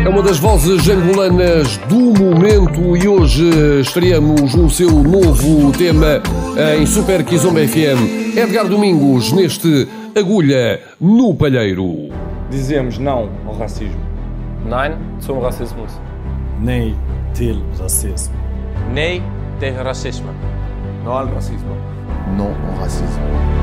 É uma das vozes angolanas do momento e hoje estreamos o seu novo tema em Super Kizomba FM. Edgar Domingos neste Agulha no Palheiro. Dizemos não ao racismo. Nein zum Rassismus. Nee till racismo. Nee tegen racisme. Não ao racismo. Non au racisme.